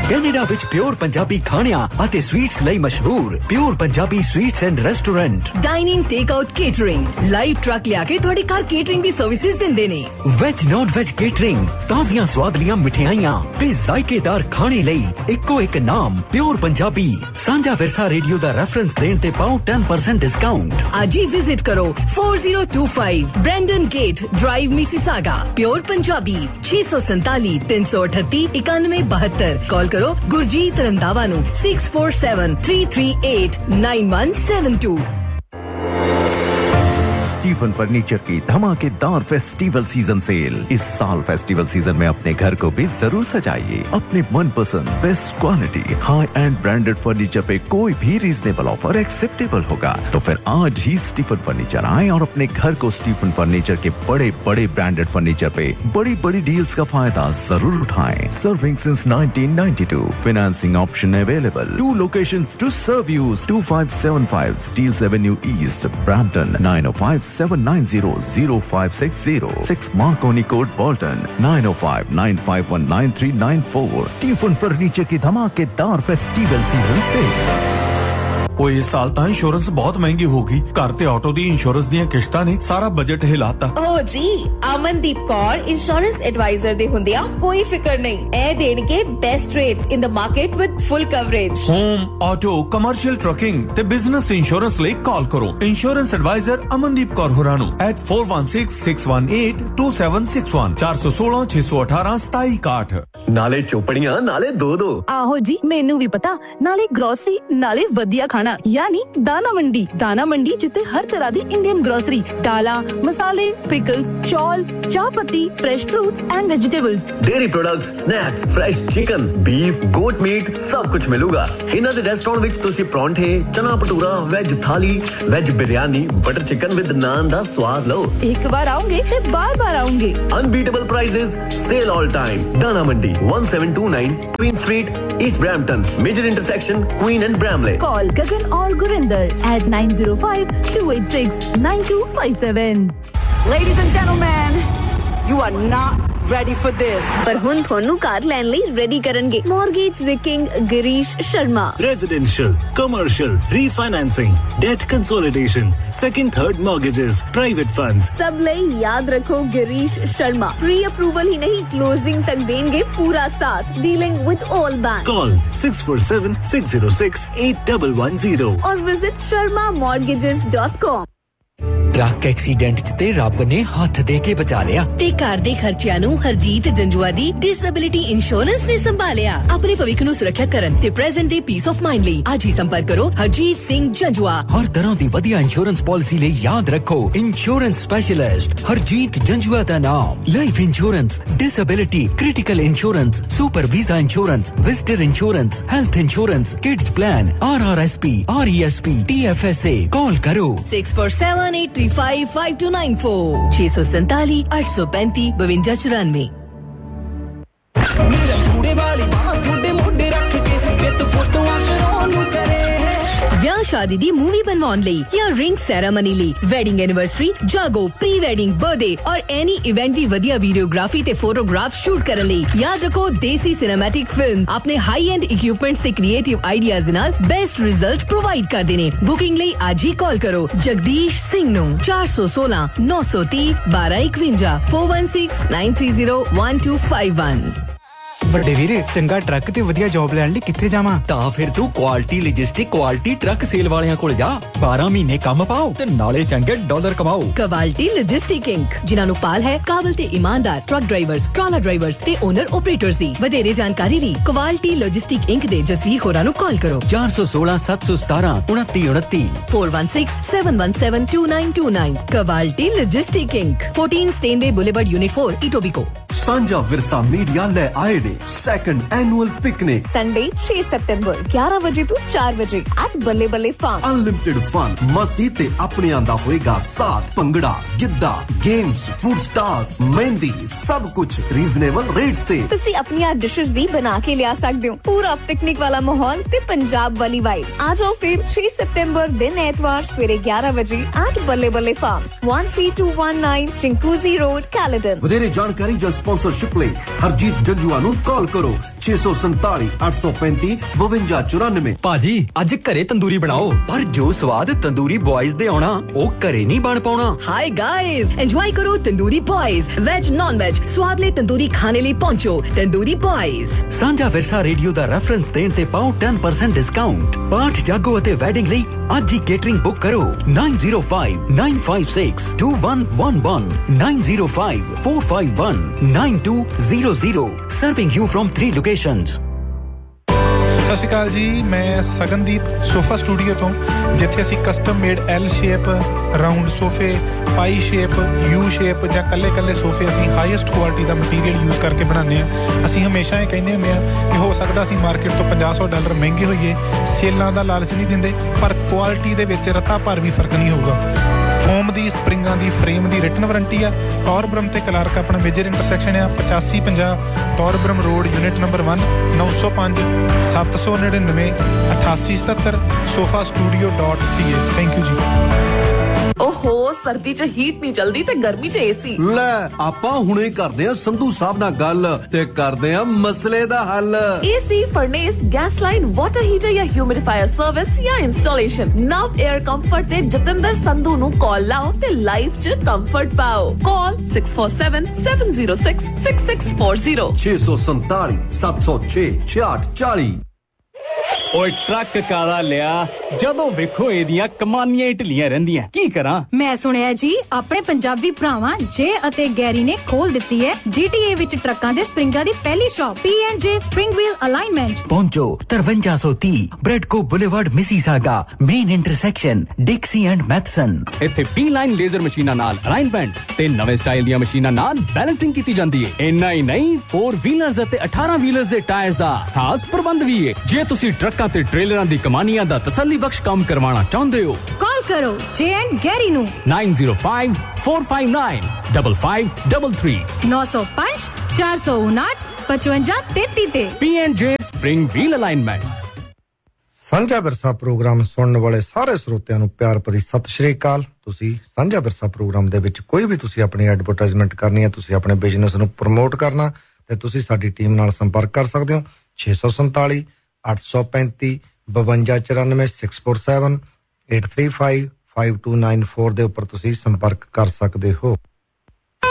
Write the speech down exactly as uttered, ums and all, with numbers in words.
Canada ਵਿੱਚ pure Punjabi ਖਾਣਿਆਂ ਅਤੇ ਸਵੀਟਸ ਲਈ ਮਸ਼ਹੂਰ pure Punjabi sweets and restaurant. Dining, take out, catering, live truck ਲਿਆ ਕੇ ਤੁਹਾਡੇ ਘਰ ਕੇਟਰਿੰਗ ਦੀ ਸਰਵਿਸਿਜ਼ ਦਿੰਦੇ ਨੇ। ਵੈਜ ਨੌਨ ਵੈਜ ਕੇਟਰਿੰਗ, ਤਾਜ਼ੀਆਂ ਸਵਾਦਲੀਆਂ ਮਿਠਾਈਆਂ ਤੇ ਜ਼ਾਇਕੇਦਾਰ ਖਾਣੇ ਲਈ ਇੱਕੋ ਇੱਕ ਨਾਮ ਪਿਓਰ ਪੰਜਾਬੀ। ਸਾਂਝਾ ਵਿਰਸਾ ਰੇਡੀਓ ਦਾ ਰੈਫਰੈਂਸ ਦੇਣ ਤੇ ਪਾਓ ten percent ਡਿਸਕਾਊਂਟ। ਅੱਜ ਹੀ ਵਿਜ਼ਿਟ ਕਰੋ four zero two five Brandon gate drive, Mississauga. Pure Punjabi ਛੇ ਸੌ ਸੰਤਾਲੀ ਤਿੰਨ ਸੌ ਅਠੱਤੀ ਇਕਾਨਵੇਂ ਬਹੱਤਰ। ਕਾਲ ਕਰੋ ਗੁਰਜੀਤ ਰੰਧਾਵਾ ਨੂੰ six four seven three three eight nine one seven two। Stephen furniture की धमाकेदार फेस्टिवल सीजन सेल। इस साल फेस्टिवल सीजन में अपने घर को भी जरूर सजाइए अपने मनपसंद best quality high and branded furniture पे कोई भी रीजनेबल ऑफर एक्सेप्टेबल होगा। तो फिर आज ही स्टीफन फर्नीचर आए और अपने घर को स्टीफन फर्नीचर के बड़े बड़े ब्रांडेड फर्नीचर पे बड़ी बड़ी डील्स का फायदा जरूर उठाएं। Serving since nineteen ninety-two, financing option available. To locations to serve you: two five seven five Steeles Avenue East, Brampton, nine oh five seven nine zero zero five six zero, six Marconi Court, Bolton, nine oh five nine five one nine three nine four। Stephen furniture की धमाकेदार festival season cell. ਉਹ ਇਸ ਸਾਲ ਤਾਂ insurance ਬਹੁਤ ਮਹਿੰਗੀ ਹੋ ਗਈ। ਘਰ ਤੇ ਆਟੋ ਦੀ ਇੰਸ਼ੋਰੈਂਸ ਦੀਆਂ ਕਿਸ਼ਤਾਂ ਨੇ ਸਾਰਾ ਬਜਟ ਹਿਲਾਤਾ। ਓ ਜੀ, ਅਮਨਦੀਪ ਕੌਰ ਇੰਸ਼ੋਰੈਂਸ ਐਡਵਾਈਜ਼ਰ ਦੇ ਹੁੰਦਿਆਂ ਕੋਈ ਫਿਕਰ ਨਹੀਂ। ਇਹ ਦੇਣਗੇ best rates in the market with full coverage. Home, auto, commercial trucking ਤੇ ਬਿਜ਼ਨਸ ਇੰਸ਼ੋਰੈਂਸ ਲਈ ਕਾਲ ਕਰੋ ਇੰਸ਼ੋਰੈਂਸ ਐਡਵਾਈਜ਼ਰ ਅਮਨਦੀਪ ਕੌਰ ਹੋਰਾਂ ਨੂੰ at four one six six one eight two seven six one ਚਾਰ ਸੌ ਸੋਲਾਂ ਛੇ ਸੌ ਅਠਾਰਾਂ ਸਤਾਈ ਇਕਾਹਠ। ਨਾਲੇ ਚੋਪੜੀਆਂ ਨਾਲੇ ਦੋ ਦੋ। ਆਹੋ ਜੀ, ਮੈਨੂੰ ਵੀ ਪਤਾ। ਨਾਲੇ ਗਰੋਸਰੀ ਨਾਲੇ ਵਧੀਆ ਖਾਣਾ, यानी दाना मंडी। दाना मंडी जिते हर तरह दी इंडियन ग्रोसरी, दाला, मसाले, पिकल्स, चौल, चाय पत्ती, fresh fruits and vegetables, dairy products, snacks, fresh chicken, beef, goat meet सब कुछ मिलूगा। इन्हां दे रेस्टोरेंट विच तुसीं परौंठे, चना भटूरा, वेज थाली, veg biryani, butter chicken with नान दा स्वाद लो। एक बार आओगे ते बार बार आओगे। Unbeatable prices, cell all time. दाना मंडी one seven two nine queen street, east Brampton, major intersection queen and ब्रैमले। Call गगन और Gurinder at nine zero five two eight six nine two five seven। Ladies and gentlemen, you are not ready for this। ਪਰ ਹੁਣ ਤੁਹਾਨੂੰ ਕਾਰ ਲੈਣ ਲਈ ready ਕਰਨਗੇ mortgage ਦੇ king Girish Sharma. Residential, commercial, refinancing, debt consolidation, second third mortgages, private funds। ਸਭ ਲਈ ਯਾਦ ਰੱਖੋ ਗਿਰੀਸ਼ ਸ਼ਰਮਾ ਪ੍ਰੀ ਅਪਰੂਵਲ ਹੀ ਨਹੀਂ ਕਲੋजिंग तक देंगे पूरा साथ। Dealing with all bank. Call six four seven six zero six eight one one zero और visit Sharma mortgages dot com. Truck accident 'ਚ ਤੇ ਰੱਬ ਨੇ ਹੱਥ ਦੇ ਕੇ ਬਚਾ ਲਿਆ ਤੇ ਘਰ ਦੇ ਖਰਚਿਆਂ ਨੂੰ ਹਰਜੀਤ ਜੰਜੂਆ ਦੀ ਡਿਸੇਬਿਲਿਟੀ ਇੰਸ਼ੋਰੈਂਸ ਨੇ ਸੰਭਾਲਿਆ। ਆਪਣੇ ਭਵਿੱਖ ਨੂੰ ਸੁਰੱਖਿਅਤ ਕਰਨ ਤੇ ਪ੍ਰੈਜ਼ੈਂਟ ਦੇ ਪੀਸ ਆਫ ਮਾਈਂਡ ਲਈ ਅੱਜ ਹੀ ਸੰਪਰਕ ਕਰੋ ਹਰਜੀਤ ਸਿੰਘ ਜੰਜੂਆ। ਹਰ ਤਰ੍ਹਾਂ ਦੀ ਵਧੀਆ ਇੰਸ਼ੋਰੈਂਸ ਪਾਲਿਸੀ ਲਈ ਯਾਦ ਰੱਖੋ ਇੰਸ਼ੋਰੈਂਸ ਸਪੈਸ਼ਲਿਸਟ ਹਰਜੀਤ ਜੰਜੂਆ ਦਾ ਨਾਮ। Life insurance, disability, critical insurance, super visa insurance, visitor insurance, health insurance, kids plan, R R S P, R E S P, T F S A. ਕਾਲ ਕਰੋ six four seven eight three five five two nine four छह सौ सैतालीस आठ सौ पैंतीस बवंजा चौरानवे। ਵਿਆਹ ਸ਼ਾਦੀ ਦੀ ਮੂਵੀ ਬਣਵਾਉਣ ਲਈ ਜਾਂ ਰਿੰਗ ਸੈਰਾਮਨੀ ਲਈ, ਵੈਡਿੰਗ ਐਨੀਵਰਸਰੀ, ਜਾਗੋ, ਪ੍ਰੀ ਵੈਡਿੰਗ, ਬਰਥਡੇ ਔਰ ਐਨੀ ਇਵੈਂਟ ਦੀ ਵਧੀਆ ਵੀਡੀਓਗ੍ਰਾਫੀ ਤੇ ਫੋਟੋਗ੍ਰਾਫ ਸ਼ੂਟ ਕਰਨ ਲਈ ਯਾਦ ਰੱਖੋ ਦੇਸੀ ਸਿਨੇਮੈਟਿਕ ਫਿਲਮ ਆਪਣੇ ਹਾਈ ਐਂਡ ਇਕਵਿਪਮੈਂਟਸ ਤੇ ਕ੍ਰੀਏਟਿਵ ਆਈਡੀਆਜ਼ ਦੇ ਨਾਲ ਬੈਸਟ ਰਿਜ਼ਲਟ ਪ੍ਰੋਵਾਈਡ ਕਰਦੇ ਨੇ। ਬੁਕਿੰਗ ਲਈ ਅੱਜ ਹੀ ਕਾਲ ਕਰੋ ਜਗਦੀਸ਼ ਸਿੰਘ ਨੂੰ ਚਾਰ ਇੱਕ ਛੇ ਨੌ ਸੌ ਤੀਹ ਬਾਰਾਂ ਇਕਵੰਜਾ four one six nine three zero one two five one। ਵੱਡੇ ਵੀਰੇ, ਚੰਗਾ ਟਰੱਕ ਤੇ ਵਧੀਆ ਜੌਬ ਲੈਣ ਲਈ ਕਿੱਥੇ ਜਾਵਾਂ? ਤਾਂ ਫਿਰ ਤੂੰ quality logistic quality truck sale ਵਾਲਿਆਂ ਕੋਲ ਜਾ। ਬਾਰਾਂ ਮਹੀਨੇ ਕੰਮ ਪਾਓ ਤੇ ਨਾਲੇ ਚੰਗੇ ਡਾਲਰ ਕਮਾਓ। ਕੁਆਲਿਟੀ ਲੌਜਿਸਟਿਕ ਇੰਕ, ਜਿਨ੍ਹਾਂ ਨੂੰ ਪਾਲ ਹੈ ਕਾਬਲ ਤੇ ਇਮਾਨਦਾਰ ਟਰੱਕ ਡਰਾਈਵਰਸ, ਟਰਾਲਾ ਡਰਾਈਵਰਸ ਤੇ ਓਨਰ ਆਪਰੇਟਰਸ ਦੀ। ਵਧੇਰੇ ਜਾਣਕਾਰੀ ਲਈ ਕੁਆਲਿਟੀ ਲੌਜਿਸਟਿਕ ਇੰਕ ਦੇ ਜਸਵੀਰ ਹੋਰਾਂ ਨੂੰ ਕਾਲ ਕਰੋ ਚਾਰ ਇੱਕ ਛੇ ਸੱਤ ਇੱਕ ਸੱਤ ਉਨੱਤੀ ਉਨੱਤੀ four one six seven one seven two nine two nine। Quality logistic ink, fourteen ਸਟੇਨਵੇ boulevard, unit four, Etobicoke. ਸਾਂਝਾ ਵਿਰਸਾ ਮੀਡੀਆ ਲੈ ਆਏ ਨੇ ਸੈਕੰਡ ਐਨੂਅਲ ਪਿਕਨਿਕ संडे छह सितंबर ग्यारह बजे ਤੋਂ ਚਾਰ ਵਜੇ at ਬੱਲੇ ਬੱਲੇ ਫਾਰਮ। ਅਨਲਿਮਿਟਿਡ ਫਨ, ਮਸਤੀ ਤੇ ਆਪਣਿਆਂ ਦਾ ਹੋਏਗਾ ਸਾਥ। Bhangra, Giddha, games, food stalls, ਮਹਿੰਦੀ, ਸਭ ਕੁਝ ਰੀਜ਼ਨੇਬਲ ਰੇਟਸ ਤੇ। ਤੁਸੀਂ ਆਪਣੀਆਂ ਡਿਸ਼ਸ ਵੀ ਬਣਾ ਕੇ ਲਿਆ ਸਕਦੇ ਹੋ। ਪੂਰਾ ਪਿਕਨਿਕ ਵਾਲਾ ਮਾਹੌਲ ਤੇ ਪੰਜਾਬ ਵਾਲੀ ਵਾਈਬਸ। ਆ ਜਾਓ ਫਿਰ छह सितंबर ਦਿਨ ਐਤਵਾਰ ਸਵੇਰੇ ਗਿਆਰਾਂ ਵਜੇ at ਬੱਲੇ ਬੱਲੇ farms, one three two one nine ਚਿੰਕੂਜ਼ੀ road, ਕੈਲੇਡਨ। ਵਧੇਰੇ ਜਾਣਕਾਰੀ ਜਾਂ ਸਪਾਂਸਰਸ਼ਿਪ ਲਈ ਹਰਜੀਤ ਜੰਜੂਆ ਨੂੰ कॉल करो छे सौ संताली आठ सौ पैंती बवंजा चौरानवे। ਭਾਜੀ ਅੱਜ ਘਰੇ ਤੰਦੂਰੀ ਬਣਾਓ, ਪਰ ਜੋ ਸਵਾਦ ਤੰਦੂਰੀ ਬॉयਜ਼ ਦੇ ਆਉਣਾ ਉਹ ਘਰੇ ਨਹੀਂ ਬਣ ਪਾਉਣਾ। Hi guys, enjoy करो tandoori boys, veg non veg स्वाद ले तंदूरी खाने ਲਈ पहुंचो तंदूरी बॉयज। ਸਾਂਝਾ ਵਿਰਸਾ ਰੇਡੀਓ ਦਾ ਰੈਫਰੈਂਸ ਦੇਣ ਤੇ ਪਾਓ ten percent ਡਿਸਕਾਊਂਟ। ਪਾਠ ਜਾਗੋ ਅਤੇ ਵੈਡਿੰਗ ਲਈ ਅੱਜ ਹੀ ਕੇਟਰਿੰਗ ਬੁੱਕ ਕਰੋ nine zero five nine five six two one one one nine zero five four five one nine two zero zero, serving you from three locations। ਸਤਿ ਸ਼੍ਰੀ ਅਕਾਲ ਜੀ, ਮੈਂ Sagandeep sofa studio ਤੋਂ, ਜਿੱਥੇ ਅਸੀਂ custom made L shape, round ਸੋਫੇ, ਪਾਈ shape, you shape ਜਾਂ ਕੱਲੇ ਕੱਲੇ ਸੋਫੇ ਅਸੀਂ ਹਾਈਐਸਟ ਕੁਆਲਿਟੀ ਦਾ ਮਟੀਰੀਅਲ ਯੂਜ਼ ਕਰਕੇ ਬਣਾਉਂਦੇ ਹਾਂ। ਅਸੀਂ ਹਮੇਸ਼ਾ ਇਹ ਕਹਿੰਦੇ ਹੁੰਦੇ ਹਾਂ ਕਿ ਹੋ ਸਕਦਾ ਅਸੀਂ ਮਾਰਕੀਟ ਤੋਂ ਪੰਜਾਹ ਸੌ ਡਾਲਰ ਮਹਿੰਗੇ ਹੋਈਏ, ਸੇਲਾਂ ਦਾ ਲਾਲਚ ਨਹੀਂ ਦਿੰਦੇ, ਪਰ ਕੁਆਲਿਟੀ ਦੇ ਵਿੱਚ ਰੱਤਾ ਭਰ ਵੀ ਫਰਕ ਨਹੀਂ ਹੋਊਗਾ। ਫੋਮ ਦੀ, ਸਪਰਿੰਗਾਂ ਦੀ, ਫਰੇਮ ਦੀ ਰਿਟਨ ਵਾਰੰਟੀ ਆ। ਟੌਰਬਰਮ ਤੇ ਕਲਾਰਕ ਆਪਣਾ ਮੇਜਰ ਇੰਟਰਸੈਕਸ਼ਨ ਆ ਪਚਾਸੀ ਪੰਜਾਹ ਟੌਰਬਰਮ ਰੋਡ, ਯੂਨਿਟ ਨੰਬਰ one ਨੌ ਸੌ ਪੰਜ ਸੱਤ ਸੌ ਨੜਿਨਵੇਂ ਅਠਾਸੀ ਸਤੱਤਰ sofa studio dot C A. Thank you ਜੀ। ਓਹੋ, ਸਰਦੀ 'ਚ ਹੀਟ ਨਹੀਂ ਚਲਦੀ ਤੇ ਗਰਮੀ 'ਚ ਏਸੀ। ਲੈ ਆਪਾਂ ਹੁਣੇ ਕਰਦੇ ਆ ਸੰਧੂ ਸਾਹਿਬ ਨਾਲ ਗੱਲ ਤੇ ਕਰਦੇ ਆ ਮਸਲੇ ਦਾ ਹੱਲ। AC, ਫਰਨੇਸ, gas line, water heater ਜਾਂ ਹਿਊਮਿਡੀਫਾਇਰ ਸਰਵਿਸ ਜਾਂ ਇੰਸਟਾਲੇਸ਼ਨ, ਨਵ 에ਅਰ ਕੰਫਰਟ ਤੇ ਜਤਿੰਦਰ ਸੰਧੂ ਨੂੰ ਕਾਲ ਲਾਓ ਤੇ ਲਾਈਫ 'ਚ ਕੰਫਰਟ ਪਾਓ। ਕਾਲ six four seven seven zero six six six four zero ਛੇ ਸੌ ਸੰਤਾਲੀ ਸੱਤ ਸੌ ਛੇ ਛਿਆਹਠ ਚਾਲੀ। ਓਏ ਟਰੱਕ ਕਾਲਾ ਲਿਆ, ਜਦੋਂ ਵੇਖੋ ਇਹਦੀਆਂ ਕਮਾਨੀਆਂ ਢਿੱਲੀਆਂ ਰਹਿੰਦੀਆਂ, ਕੀ ਕਰਾਂ? ਮੈਂ ਸੁਣਿਆ ਜੀ ਆਪਣੇ ਪੰਜਾਬੀ ਭਰਾਵਾਂ ਜੇ ਅਤੇ ਗੈਰੀ ਨੇ ਖੋਲ ਦਿੱਤੀ ਹੈ ਜੀਟੀਏ ਵਿੱਚ ਟਰੱਕਾਂ ਦੇ ਸਪਰਿੰਗਾਂ ਦੀ ਪਹਿਲੀ ਸ਼ਾਪ, ਪੀ ਐਂਡ ਜੇ ਸਪਰਿੰਗ ਵੀਲ ਅਲਾਈਨਮੈਂਟ। ਪਹੁੰਚੋ ਤਰਵੰਜਾ ਸੌ ਤੀਹ ਬ੍ਰੈਡਕੋ boulevard, Mississauga, main intersection ਡਿਕਸੀ and Matheson. ਇੱਥੇ ਪੀ ਲਾਈਨ ਲੇਜ਼ਰ ਮਸ਼ੀਨਾਂ ਨਾਲ ਅਲਾਈਨਮੈਂਟ ਤੇ ਨਵੇਂ ਸਟਾਈਲ ਦੀਆਂ ਮਸ਼ੀਨਾਂ ਨਾਲ ਬੈਲੈਂਸਿੰਗ ਕੀਤੀ ਜਾਂਦੀ ਹੈ। ਇੰਨਾ ਹੀ ਨਹੀਂ, ਫੋਰ ਵੀਲਰਸ ਅਤੇ ਅਠਾਰਾਂ ਵੀਲਰਸ ਦੇ ਟਾਇਰਸ ਦਾ ਖਾਸ ਪ੍ਰਬੰਧ ਵੀ ਹੈ। ਜੇ ਤੁਸੀਂ ਟਰੱਕਾਂ ਤੇ ਟ੍ਰੇਲਰਾਂ ਦੀ ਕਮਾਨੀਆਂ ਦਾ ਤਸੱਲੀ ਬਖਸ਼ ਕੰਮ ਕਰਵਾਉਣਾ ਚਾਹੁੰਦੇ ਹੋ, ਕਾਲ ਕਰੋ ਜੇ ਐਂਡ ਗੈਰੀ ਨੂੰ nine zero five four five nine five five three three ਨੌ ਸੌ ਪੰਜ ਚਾਰ ਸੌ ਉਨਾਹਠ ਪਚਵੰਜਾ ਤੇਤੀ ਤੇ। ਪੀ ਐਂਡ ਜੇ ਸਪਰਿੰਗ ਵੀਲ ਅਲਾਈਨਮੈਂਟ। ਸਾਂਝਾ ਵਿਰਸਾ ਪ੍ਰੋਗਰਾਮ ਸੁਣਨ ਵਾਲੇ ਸਾਰੇ ਸਰੋਤਿਆਂ ਨੂੰ ਪਿਆਰ ਭਰੀ ਸਤਿ ਸ਼੍ਰੀ ਅਕਾਲ। ਤੁਸੀਂ ਸਾਂਝਾ ਵਿਰਸਾ ਪ੍ਰੋਗਰਾਮ ਦੇ ਵਿੱਚ ਕੋਈ ਵੀ ਤੁਸੀਂ ਆਪਣੀ ਐਡਵਰਟਾਈਜ਼ਮੈਂਟ ਕਰਨੀ ਹੈ, ਤੁਸੀਂ ਆਪਣੇ ਬਿਜ਼ਨਸ ਨੂੰ ਪ੍ਰਮੋਟ ਕਰਨਾ, ਤੇ ਤੁਸੀਂ ਸਾਡੀ ਟੀਮ ਨਾਲ ਸੰਪਰਕ ਕਰ ਸਕਦੇ ਹੋ ਛੇ ਸੌ ਸੰਤਾਲੀ ਅੱਠ ਸੌ ਪੈਂਤੀ ਬਵੰਜਾ ਚੁਰਾਨਵੇਂ six four seven eight three five five two nine four ਦੇ ਉੱਪਰ ਤੁਸੀਂ ਸੰਪਰਕ ਕਰ ਸਕਦੇ ਹੋ।